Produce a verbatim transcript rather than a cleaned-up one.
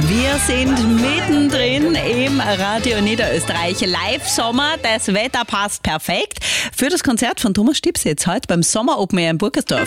Wir sind mittendrin im Radio Niederösterreich Live-Sommer. Das Wetter passt perfekt für das Konzert von Thomas Stipsitz heute beim Sommer Open Air in Burgersdorf.